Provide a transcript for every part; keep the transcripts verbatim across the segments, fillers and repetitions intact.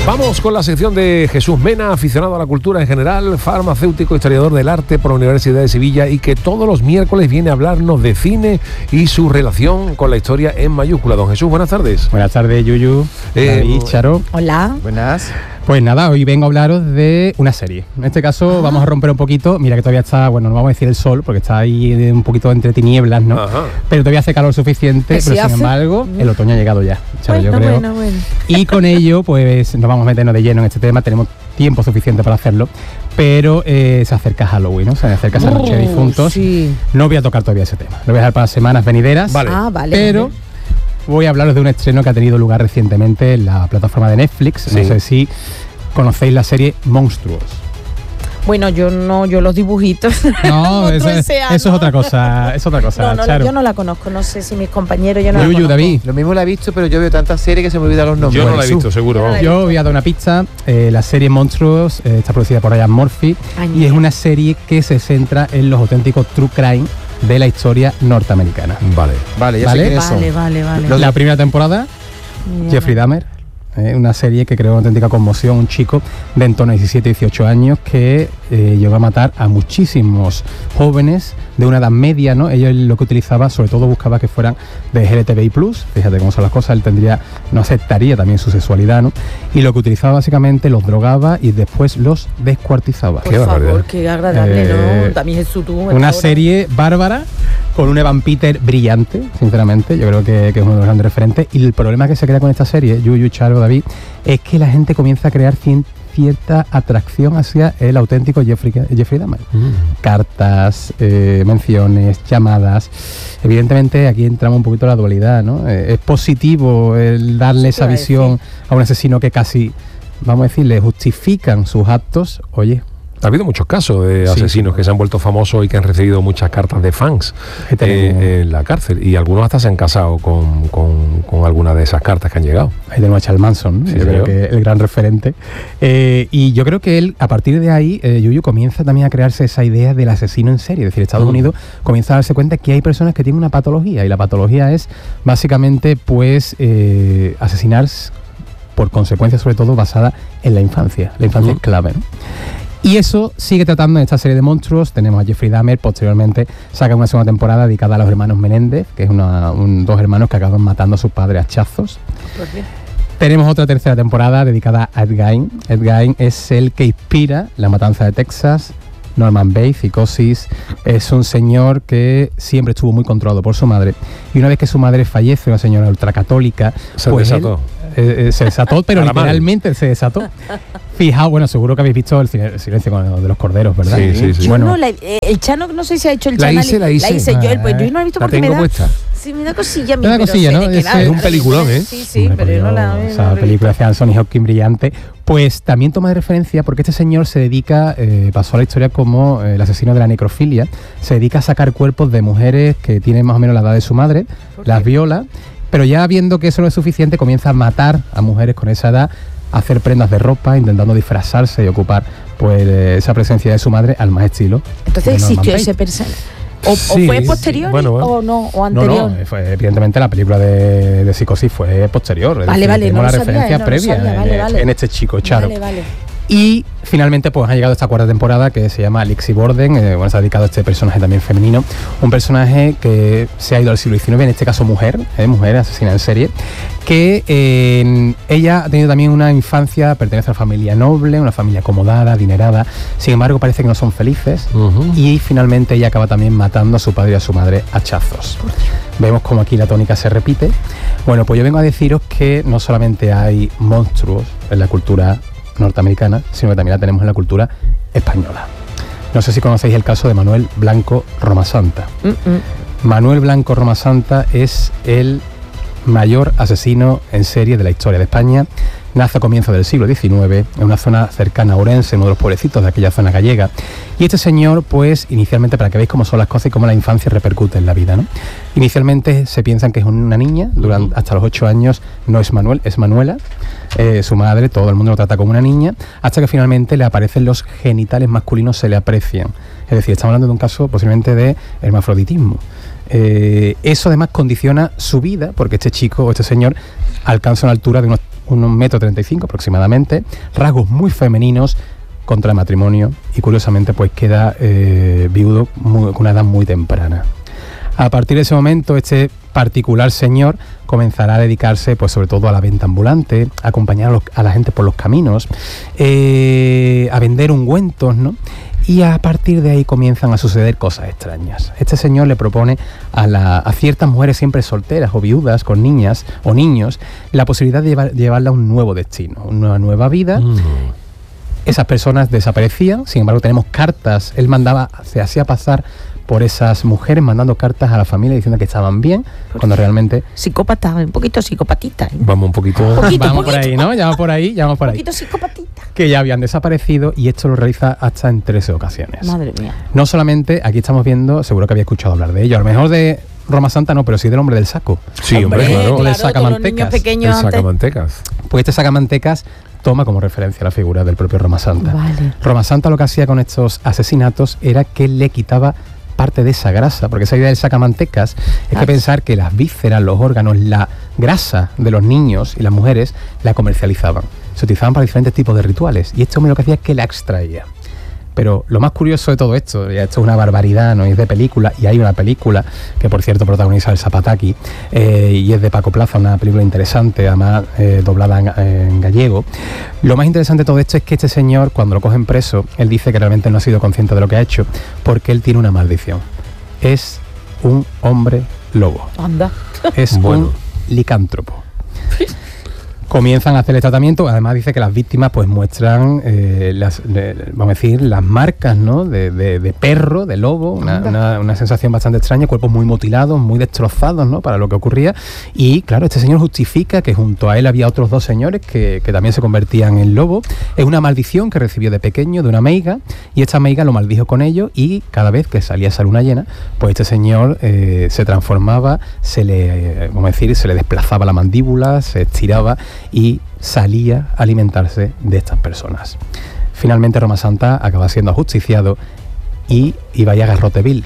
Vamos con la sección de Jesús Mena, aficionado a la cultura en general, farmacéutico, historiador del arte por la Universidad de Sevilla y que todos los miércoles viene a hablarnos de cine y su relación con la historia en mayúscula. Don Jesús, buenas tardes. Buenas tardes, Yuyu, Eh, David, Charo. Hola. Buenas. Pues nada, hoy vengo a hablaros de una serie. En este caso ah. vamos a romper un poquito. Mira que todavía está, bueno, no vamos a decir el sol, porque está ahí un poquito entre tinieblas, ¿no? Ajá. Pero todavía hace calor suficiente, pero, pero sin embargo, el otoño ha llegado ya. Charo, bueno, yo creo. bueno, bueno. Y con ello, pues nos vamos a meternos de lleno en este tema. Tenemos tiempo suficiente para hacerlo, pero eh, se acerca Halloween, ¿no? Se acerca esa noche de difuntos. Sí. No voy a tocar todavía ese tema. Lo voy a dejar para las semanas venideras. Vale. Ah, vale. Pero vale. voy a hablaros de un estreno que ha tenido lugar recientemente en la plataforma de Netflix. Sí. No sé si conocéis la serie Monstruos. Bueno, yo no, yo los dibujitos. No, eso, es, eso es otra cosa, es otra cosa. No, no, Charo. Yo no la conozco, no sé si mis compañeros, yo no Yuyu, la conozco. David. Lo mismo la he visto, pero yo veo tantas series que se me olvidan los nombres. Yo no la he visto, seguro. No la he Yo voy a dar una pista. Eh, la serie Monstruos eh, está producida por Ryan Murphy. Ay, y es una serie que se centra en los auténticos true crime de la historia norteamericana. Vale. Vale, ya ¿Vale? sé quiénes son. Vale, vale, vale. La vale. primera temporada, Mira. Jeffrey Dahmer. Eh, una serie que creó una auténtica conmoción, un chico de en torno a diecisiete, dieciocho años que eh, llegó a matar a muchísimos jóvenes de una edad media, ¿no? Ellos lo que utilizaba, sobre todo buscaba que fueran de L G T B I plus, fíjate cómo son las cosas, él tendría, no aceptaría también su sexualidad, ¿no? Y lo que utilizaba básicamente los drogaba y después los descuartizaba. Por Qué favor, barbaridad. qué agradable, Eh, ¿no? También Jesús tú. Una serie bárbara, con un Evan Peters brillante, sinceramente, yo creo que, que es uno de los grandes referentes. Y el problema que se crea con esta serie, Yuyu, Charo, David, es que la gente comienza a crear cien, cierta atracción hacia el auténtico Jeffrey, Jeffrey Dahmer. Mm. Cartas, eh, menciones, llamadas. Evidentemente aquí entramos un poquito en la dualidad, ¿no? Eh, es positivo el darle esa visión a un asesino que casi, vamos a decir, le justifican sus actos. Oye, Ha habido muchos casos de Sí. asesinos que se han vuelto famosos y que han recibido muchas cartas de fans eh, en la cárcel. Y algunos hasta se han casado con, con, con alguna de esas cartas que han llegado. Ahí tenemos a Charles Manson, ¿no? Sí, yo creo señor. que es el gran referente. Eh, y yo creo que él, a partir de ahí, eh, Yuyu comienza también a crearse esa idea del asesino en serie. Es decir, Estados Mm. Unidos comienza a darse cuenta que hay personas que tienen una patología. Y la patología es básicamente, pues, eh, asesinar por consecuencia, sobre todo, basada en la infancia. La infancia Mm. es clave, ¿no? Y eso sigue tratando en esta serie de monstruos. Tenemos a Jeffrey Dahmer, posteriormente saca una segunda temporada dedicada a los hermanos Menéndez, que es una, un, dos hermanos que acaban matando a sus padres a hachazos. Tenemos otra tercera temporada dedicada a Ed Gein. Ed Gein es el que inspira La Matanza de Texas, Norman Bates, Psicosis. Es un señor que siempre estuvo muy controlado por su madre. Y una vez que su madre fallece, una señora ultracatólica, Se pues desató. él, eh, eh, se desató, pero Para mal. literalmente se desató. Fijaos, bueno, seguro que habéis visto el, cine- el silencio con- de los corderos, ¿verdad? Sí, sí, sí. Yo Bueno, no, la- eh, el Chano, no sé si ha hecho el La Chano. hice, la hice. La hice yo, el- pues yo no la he visto La porque me tengo da... puesta. Sí, me da cosilla. a mí, Me da pero cosilla, sé ¿no? de qué Ese- va. Es un peliculón, ¿eh? Sí, sí, Hombre, pero por yo no Dios, la, no esa la he película visto. de Anthony Hopkins brillante, pues también toma de referencia porque este señor se dedica, eh, pasó a la historia como eh, el asesino de la necrofilia, se dedica a sacar cuerpos de mujeres que tienen más o menos la edad de su madre, las viola, pero ya viendo que eso no es suficiente, comienza a matar a mujeres con esa edad, a hacer prendas de ropa, intentando disfrazarse y ocupar pues eh, esa presencia de su madre al más estilo. Entonces de Norman existió Bates. ese personaje. O, Sí, o fue sí. posterior Bueno, bueno. o no, o No, anterior. no, fue, evidentemente la película de, de Psicosis fue posterior. es Vale, decir, vale, tenemos no la lo sabía, referencia eh, no lo previa sabía, en, vale, vale. en este chico, Charo. Vale, vale. Y finalmente pues ha llegado esta cuarta temporada que se llama Lexi Borden, eh, bueno, se ha dedicado a este personaje también femenino, un personaje que se ha ido al siglo diecinueve, en este caso mujer, eh, mujer asesina en serie, que eh, ella ha tenido también una infancia, pertenece a una familia noble, una familia acomodada, adinerada, sin embargo parece que no son felices. Uh-huh. Y finalmente ella acaba también matando a su padre y a su madre a hachazos. Vemos como aquí la tónica se repite. Bueno, pues yo vengo a deciros que no solamente hay monstruos en la cultura norteamericana, sino que también la tenemos en la cultura española. No sé si conocéis el caso de Manuel Blanco Romasanta. Mm-mm. Manuel Blanco Romasanta es el mayor asesino en serie de la historia de España. Nace a comienzos del siglo diecinueve en una zona cercana a Ourense, uno de los pueblecitos de aquella zona gallega. Y este señor, pues, inicialmente, para que veáis cómo son las cosas y cómo la infancia repercute en la vida, ¿no? Inicialmente se piensan que es una niña, durante, hasta los ocho años no es Manuel, es Manuela. Eh, su madre, todo el mundo lo trata como una niña, hasta que finalmente le aparecen los genitales masculinos, se le aprecian. Es decir, estamos hablando de un caso posiblemente de hermafroditismo. Eh, eso además condiciona su vida, porque este chico o este señor alcanza una altura de unos unos metro treinta y cinco aproximadamente, rasgos muy femeninos, contra el matrimonio y curiosamente pues queda eh, viudo muy, con una edad muy temprana. A partir de ese momento este particular señor comenzará a dedicarse pues sobre todo a la venta ambulante, a acompañar a, los, a la gente por los caminos, eh, a vender ungüentos, ¿no? Y a partir de ahí comienzan a suceder cosas extrañas. Este señor le propone a, la, a ciertas mujeres siempre solteras o viudas con niñas o niños la posibilidad de llevar, llevarla a un nuevo destino, una nueva vida. Mm. Esas personas desaparecían, sin embargo tenemos cartas, él mandaba, se hacía pasar por esas mujeres mandando cartas a la familia diciendo que estaban bien, cuando realmente... Psicópata, un poquito psicopatita. ¿eh? Vamos un poquito... poquito vamos poquito. por ahí, ¿no? Ya vamos por ahí, ya vamos por ahí. Un poquito psicopatita. Que ya habían desaparecido y esto lo realiza hasta en trece ocasiones. Madre mía. No solamente, aquí estamos viendo, seguro que había escuchado hablar de ello, a lo mejor de Roma Santa no, pero sí del hombre del saco. Sí, hombre, hombre claro. O del sacamantecas. El sacamantecas. Pues este sacamantecas toma como referencia la figura del propio Roma Santa. Vale. Roma Santa lo que hacía con estos asesinatos era que le quitaba parte de esa grasa, porque esa idea del sacamantecas es que pensar que las vísceras, los órganos, la grasa de los niños y las mujeres la comercializaban. Se utilizaban para diferentes tipos de rituales y este hombre lo que hacía es que la extraía. Pero lo más curioso de todo esto, ya esto es una barbaridad, no es de película, y hay una película que por cierto protagoniza el Zapataki, eh, y es de Paco Plaza, una película interesante, además eh, doblada en, en gallego. Lo más interesante de todo esto es que este señor, cuando lo cogen preso, él dice que realmente no ha sido consciente de lo que ha hecho, porque él tiene una maldición. Es un hombre lobo. Anda. Es bueno. un licántropo. Comienzan a hacer el tratamiento, además dice que las víctimas pues muestran eh, las, de, vamos a decir, las marcas, ¿no? de, de, de perro, de lobo, una, una, una sensación bastante extraña, cuerpos muy mutilados, muy destrozados, ¿no? Para lo que ocurría. Y claro, este señor justifica que junto a él había otros dos señores que, que también se convertían en lobo. Es una maldición que recibió de pequeño de una meiga, y esta meiga lo maldijo con ello, y cada vez que salía esa luna llena, pues este señor eh, se transformaba, se le, eh, vamos a decir, se le desplazaba la mandíbula, se estiraba y salía a alimentarse de estas personas. Finalmente Roma Santa acaba siendo ajusticiado y iba a ir a Garroteville.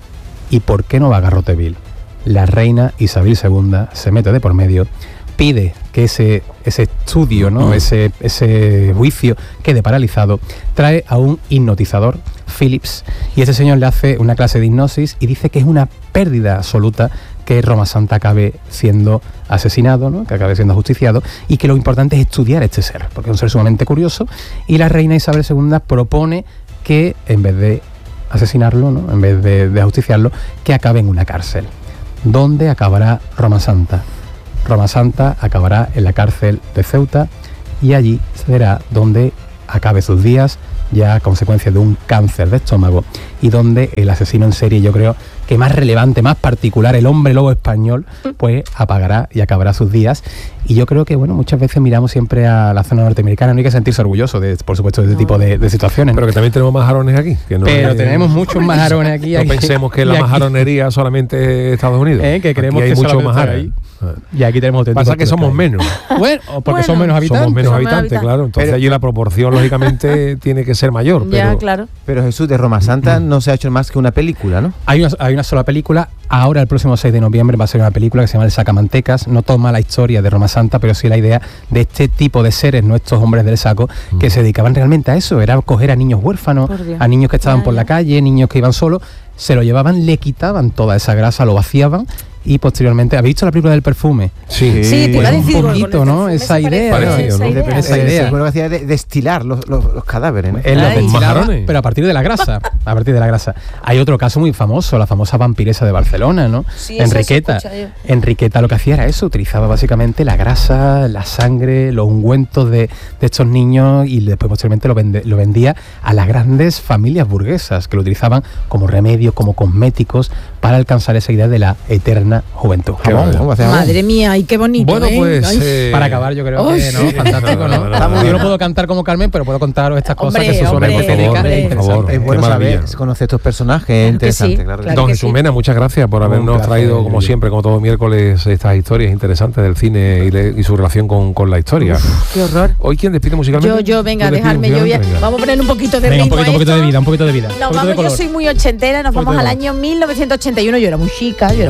¿Y por qué no va a Garroteville? La reina Isabel segunda se mete de por medio, pide que ese, ese estudio, ¿no? ese, ese juicio quede paralizado, trae a un hipnotizador, Phillips, y ese señor le hace una clase de hipnosis y dice que es una pérdida absoluta que Roma Santa acabe siendo asesinado, ¿no? Que acabe siendo ajusticiado, y que lo importante es estudiar este ser, porque es un ser sumamente curioso, y la reina Isabel segunda propone que en vez de asesinarlo, ¿no? En vez de, de ajusticiarlo, que acabe en una cárcel. ¿Dónde acabará Roma Santa? Roma Santa acabará en la cárcel de Ceuta, y allí será donde acabe sus días, ya a consecuencia de un cáncer de estómago, y donde el asesino en serie, yo creo que más relevante, más particular, el hombre lobo español, pues apagará y acabará sus días. Y yo creo que, bueno, muchas veces miramos siempre a la zona norteamericana, no hay que sentirse orgulloso, de, por supuesto, de este no. tipo de, de situaciones. Pero que también tenemos majarones aquí. Que no Pero hay, tenemos muchos majarones aquí. No aquí, pensemos que la aquí, majaronería solamente es Estados Unidos. Eh, que creemos aquí hay que muchos majares. ahí. Y aquí tenemos... Pasa que somos menos. Bueno, porque bueno, son menos habitantes. Somos menos Somos habitantes, habitantes. claro. Entonces Pero, allí la proporción, lógicamente, tiene que ser mayor. Pero, Ya, claro. Pero Jesús, de Roma Santa no se ha hecho más que una película, ¿no? Hay una, hay una sola película. Ahora, el próximo seis de noviembre, va a ser una película que se llama El Sacamantecas. No toma la historia de Roma Santa, pero sí la idea de este tipo de seres, nuestros hombres del saco, mm. que se dedicaban realmente a eso. Era coger a niños huérfanos, a niños que estaban ya, por ya. la calle, niños que iban solos, se lo llevaban, le quitaban toda esa grasa, lo vaciaban. Y posteriormente, ¿habéis visto la película del perfume? Sí, sí, te iba a pues decir, un poquito, ¿no? Esa idea, parecido, ¿no? ¿no? Esa idea. Esa idea. Lo que hacía de destilar los, los, los cadáveres, ¿no? Él los Ay. destilaba, Majarones. pero a partir de la grasa. A partir de la grasa. Hay otro caso muy famoso, la famosa vampiresa de Barcelona, ¿no? Sí, esa Enriqueta. se escucha yo. Enriqueta lo que hacía era eso, utilizaba básicamente la grasa, la sangre, los ungüentos de, de estos niños, y después posteriormente lo, vende, lo vendía a las grandes familias burguesas, que lo utilizaban como remedio, como cosméticos, para alcanzar esa idea de la eterna juventud. Jabón, ¿Cómo hacemos? Madre mía, y qué bonito. Bueno, ¿eh? pues... Ay. eh, Para acabar, yo creo Ay, que no, sí. fantástico, ¿no? No, no, no, Está muy no, bien. no. Yo no puedo cantar como Carmen, pero puedo contaros estas cosas Hombre, que se suelen hombre, dedicar. hombre. Es Por favor. Es Qué bueno saber, maravilla. conocer estos personajes, es Claro que interesante, sí, claro. claro. Don que Jesús sí. Mena, muchas gracias por habernos placer, traído, como Yuyu. siempre, como todos miércoles, estas historias interesantes del cine y, le- y su relación con, con la historia. Qué horror. ¿Hoy quién despide musicalmente? Yo, yo, venga, ¿Tú despides dejadme. Yo voy a- musicalmente? Venga. vamos a poner un poquito de Venga, un ritmo poquito, a un poquito de esto. vida, un poquito de vida. No, un poquito de vamos, yo color. soy muy ochentera, nos Un poquito vamos de al color. año mil novecientos ochenta y uno, yo era muy chica, yo era muy chica,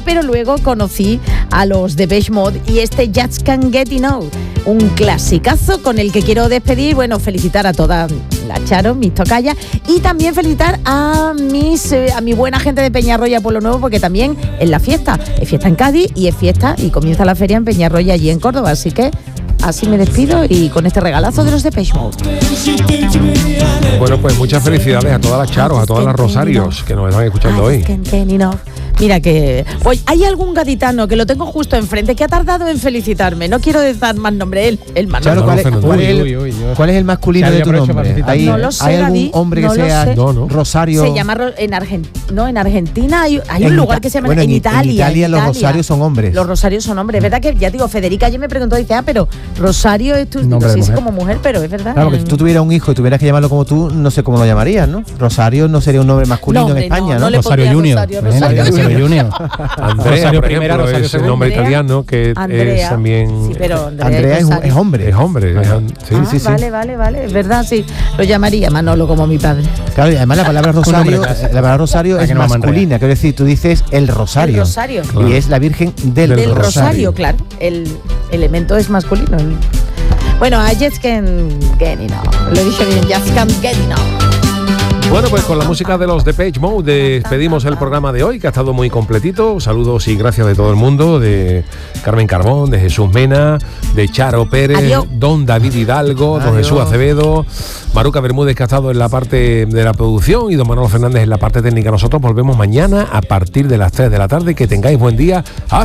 pero luego conocí a los Depeche Mode y este Just Can't Get Enough, un clasicazo con el que quiero despedir, bueno, felicitar a toda la Charo, mis tocayas, y también felicitar a mis eh, a mi buena gente de Peñarroya Pueblo Nuevo, porque también es la fiesta, es fiesta en Cádiz y es fiesta y comienza la feria en Peñarroya allí en Córdoba, así que así me despido y con este regalazo de los Depeche Mode. Bueno, pues muchas felicidades a todas las Charos, a todas las Rosarios que nos están escuchando hoy. Mira que... Oye, hay algún gaditano que lo tengo justo enfrente que ha tardado en felicitarme. No quiero dar más nombre, él, el más Claro, ¿cuál, es, Fernando. cuál es el, Uy, uy, uy. cuál es el masculino Xavi, de tu aprovecho nombre? para felicitar. ¿Hay, No lo sé, ¿hay algún David, hombre que no lo sea sé. No, no. Rosario? Se llama Ro- en Argentina. No, en Argentina hay, hay un En lugar Ita- que se llama bueno, en, en- en Italia. Italia los rosarios son hombres. Los rosarios son hombres. Es verdad que, ya digo, Federica ayer me preguntó, dice, ah, pero Rosario es tu Nombre no de sé si es mujer. como mujer, pero es verdad. Claro, porque si tú tuvieras un hijo y tuvieras que llamarlo como tú, no sé cómo lo llamarías, ¿no? Rosario no sería un nombre masculino No, hombre, en España, no, ¿no? no le Rosario pondría Junior. Rosario, ¿eh? Rosario Rosario Junior. Andrea, Rosario por primera, ejemplo, Rosario es el segunda. nombre Andrea. italiano que Andrea. es también... Sí, pero Andrea, Andrea es, un- Rosario. es hombre. Es hombre. es an- sí, Ah, sí, sí. Vale, vale, vale. Es verdad, sí. Lo llamaría Manolo como mi padre. Claro, y además la palabra rosario, nombre clásico. la palabra rosario ¿A es que no vamos a enredar? masculina, quiero decir, tú dices el rosario. El rosario. Claro. Y es la Virgen del, Del Del rosario. rosario, claro. El elemento es masculino. Bueno, a Just Can't Get Enough. Lo he dicho bien, Just Can't Get Enough. Bueno, pues con la música de los Depeche Mode despedimos el programa de hoy, que ha estado muy completito. Saludos y gracias de todo el mundo, de Carmen Carbón, de Jesús Mena, de Charo Pérez, Adiós. don David Hidalgo, don Adiós. Jesús Acevedo, Maruca Bermúdez, que ha estado en la parte de la producción, y don Manolo Fernández en la parte técnica. Nosotros volvemos mañana a partir de las tres de la tarde. Que tengáis buen día. Hasta